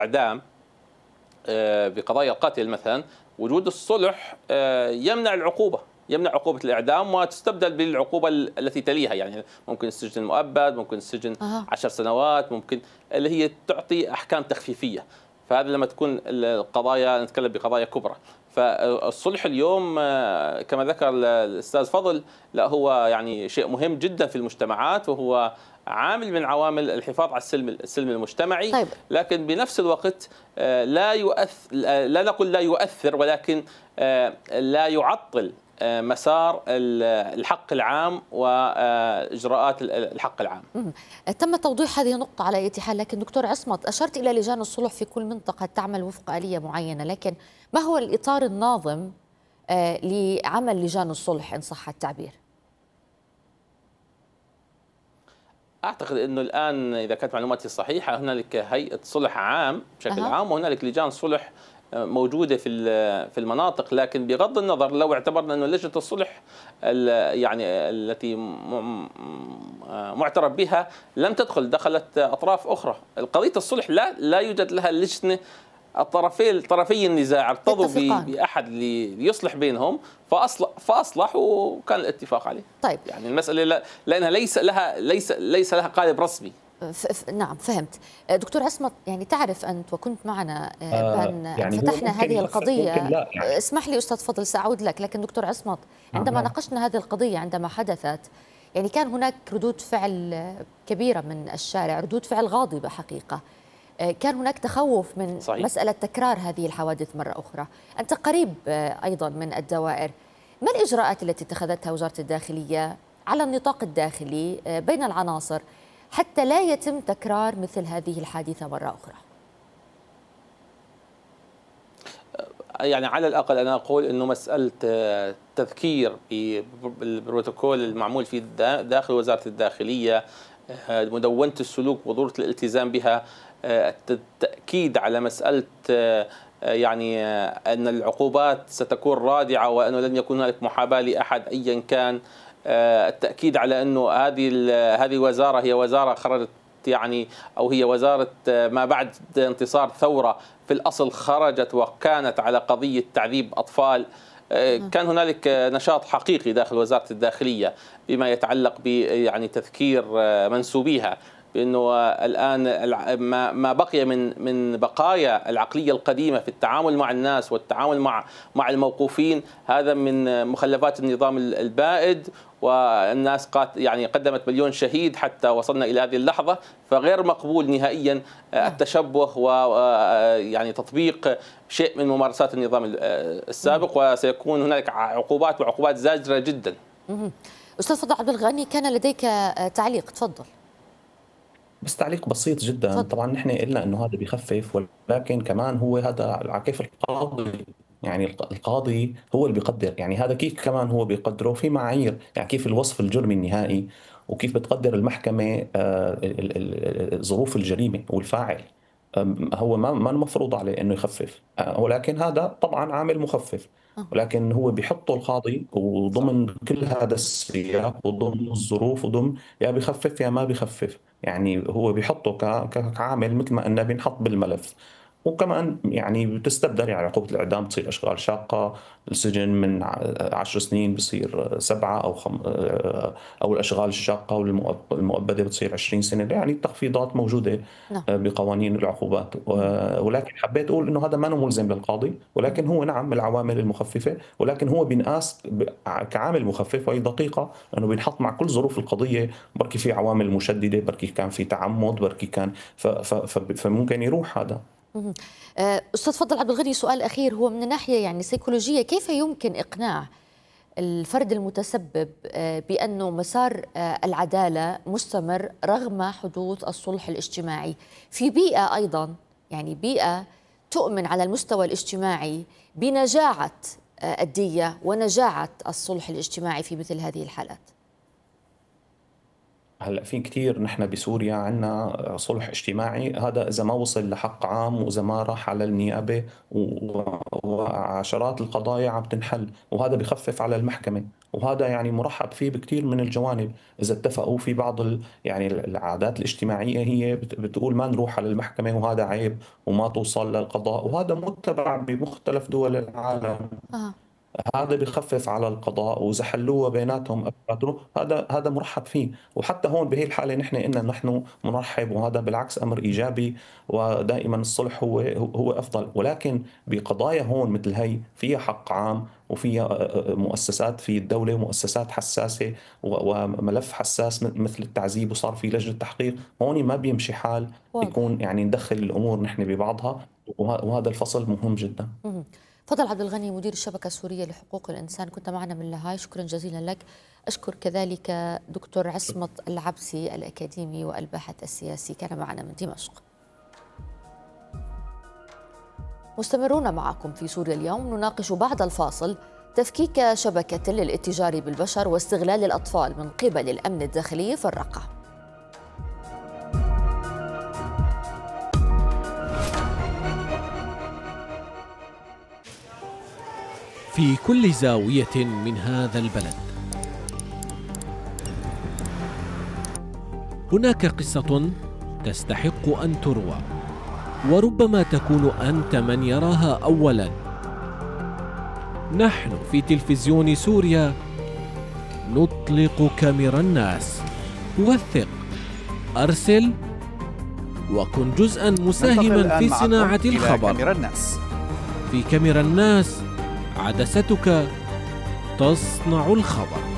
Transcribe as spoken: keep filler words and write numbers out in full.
الإعدام بقضايا القتل مثلا، وجود الصلح يمنع العقوبة، يمنع عقوبة الإعدام وتستبدل بالعقوبة التي تليها، يعني ممكن السجن المؤبد، ممكن السجن أه. عشر سنوات، ممكن اللي هي تعطي أحكام تخفيفية. فهذا لما تكون القضايا، نتكلم بقضايا كبرى. فالصلح اليوم كما ذكر الأستاذ فضل، لا هو يعني شيء مهم جدا في المجتمعات، وهو عامل من عوامل الحفاظ على السلم السلم المجتمعي. طيب. لكن بنفس الوقت لا يؤثر، لا نقول لا يؤثر، ولكن لا يعطل مسار الحق العام وإجراءات الحق العام. تم توضيح هذه النقطة على أي حال، لكن دكتور عصمت أشرت إلى لجان الصلح في كل منطقة تعمل وفق آلية معينة، لكن ما هو الإطار الناظم لعمل لجان الصلح إن صح التعبير؟ أعتقد أنه الآن إذا كانت معلوماتي صحيحة هنالك هيئة صلح عام بشكل أه. عام، وهنالك لجان صلح موجودة في في المناطق. لكن بغض النظر لو اعتبرنا أنه لجنة الصلح يعني التي معترف بها لم تدخل، دخلت أطراف أخرى، قضية الصلح لا لا يوجد لها لجنة. الطرفين طرفي النزاع ارتضوا بأحد ليصلح بينهم فأصلح فأصلح وكان الاتفاق عليه. طيب يعني المسألة لا لأنها ليس لها ليس ليس لها قالب رسمي. نعم فهمت. دكتور عصمت، يعني تعرف أنت وكنت معنا بأن آه يعني فتحنا هذه القضية، يعني. اسمح لي أستاذ فضل سأعود لك، لكن دكتور عصمت عندما آه. ناقشنا هذه القضية عندما حدثت، يعني كان هناك ردود فعل كبيرة من الشارع، ردود فعل غاضبة حقيقة، كان هناك تخوف من صحيح. مسألة تكرار هذه الحوادث مرة أخرى. أنت قريب أيضا من الدوائر، ما الإجراءات التي اتخذتها وزارة الداخلية على النطاق الداخلي بين العناصر حتى لا يتم تكرار مثل هذه الحادثة مرة أخرى؟ يعني على الأقل أنا أقول أنه مسألة تذكير بالبروتوكول المعمول في داخل وزارة الداخلية، مدونة السلوك وضرورة الالتزام بها، التأكيد على مسألة يعني أن العقوبات ستكون رادعة وأنه لن يكون هناك محاباة لأحد أيا كان، التأكيد على أنه هذه هذه وزارة هي وزارة خرجت يعني أو هي وزارة ما بعد انتصار ثورة في الأصل خرجت وكانت على قضية تعذيب أطفال. كان هنالك نشاط حقيقي داخل وزارة الداخلية بما يتعلق ب يعني تذكير منسوبيها بأنه الآن ما بقي من من بقايا العقلية القديمة في التعامل مع الناس والتعامل مع مع الموقوفين، هذا من مخلفات النظام البائد، والناس قات يعني قدمت مليون شهيد حتى وصلنا إلى هذه اللحظة. فغير مقبول نهائيا التشبه ويعني تطبيق شيء من ممارسات النظام السابق، وسيكون هناك عقوبات وعقوبات زاجرة جدا. أستاذ فضل عبد الغني كان لديك تعليق، تفضل. بس تعليق بسيط جدا. فضل. طبعا نحن قلنا انه هذا بيخفف، ولكن كمان هو هذا على كيف القاضي، يعني القاضي هو اللي بيقدر، يعني هذا كيف كمان هو بيقدره في معايير، يعني كيف الوصف الجرمي النهائي وكيف بتقدر المحكمة ظروف الجريمة والفاعل. هو ما ما المفروض عليه انه يخفف، ولكن هذا طبعا عامل مخفف، ولكن هو بيحطه القاضي وضمن كل هذا السياق وضمن الظروف وضمن يا بيخفف يا ما بيخفف، يعني هو بيحطه كعامل مثل ما قلنا بينحط بالملف. وكمان يعني بتستبدل، يعني عقوبة الإعدام تصير أشغال شاقة، السجن من عشر سنين بصير سبعة أو خم أو الأشغال الشاقة والمؤبدة بتصير عشرين سنة، يعني التخفيضات موجودة نعم. بقوانين العقوبات. ولكن حبيت أقول إنه هذا ما ملزم للقاضي، ولكن هو نعم من العوامل المخففة، ولكن هو بينقاس كعامل مخفف وهي دقيقة، لأنه بينحط مع كل ظروف القضية. بركي في عوامل مشددة، بركي كان في تعمد، بركي كان فممكن يروح هذا. أستاذ فضل عبد الغني، سؤال أخير هو من الناحية يعني سيكولوجية، كيف يمكن إقناع الفرد المتسبب بأنه مسار العدالة مستمر رغم حدوث الصلح الاجتماعي في بيئة أيضا يعني بيئة تؤمن على المستوى الاجتماعي بنجاعة الدية ونجاعة الصلح الاجتماعي في مثل هذه الحالات؟ هلا في كثير نحن بسوريا عندنا صلح اجتماعي، هذا اذا ما وصل لحق عام واذا ما راح على النيابه وعشرات القضايا عم تنحل، وهذا بخفف على المحكمه، وهذا يعني مرحب فيه بكثير من الجوانب. اذا اتفقوا في بعض ال يعني العادات الاجتماعيه هي بتقول ما نروح على المحكمه وهذا عيب وما توصل للقضاء، وهذا متبع بمختلف دول العالم. آه. هذا بخفف على القضاء، واذا حلوها بيناتهم هذا هذا مرحب فيه. وحتى هون بهي الحاله نحن إن نحن مرحب، وهذا بالعكس امر ايجابي، ودائما الصلح هو هو افضل. ولكن بقضايا هون مثل هي فيها حق عام وفيها مؤسسات في الدوله، مؤسسات حساسه وملف حساس مثل التعذيب، وصار في لجنه تحقيق، هون ما بيمشي حال يكون يعني ندخل الامور نحن ببعضها، وهذا الفصل مهم جدا. فضل عبد الغني مدير الشبكة السورية لحقوق الإنسان، كنت معنا من لاهاي، شكرا جزيلا لك. أشكر كذلك دكتور عصمت العبسي الأكاديمي والباحث السياسي، كان معنا من دمشق. مستمرون معكم في سوريا اليوم، نناقش بعد الفاصل تفكيك شبكة للاتجار بالبشر واستغلال الأطفال من قبل الأمن الداخلي في الرقة. في كل زاوية من هذا البلد هناك قصة تستحق أن تروى، وربما تكون أنت من يراها أولاً. نحن في تلفزيون سوريا نطلق كاميرا الناس. وثق، أرسل، وكن جزءاً مساهماً في صناعة الخبر. كاميرا الناس. في كاميرا الناس عدستك تصنع الخبر.